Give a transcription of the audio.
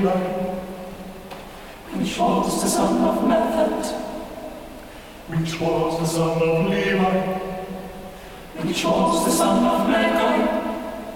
Levi, which was the son of Mathat, which was the son of Levi, which was the son of Mecca,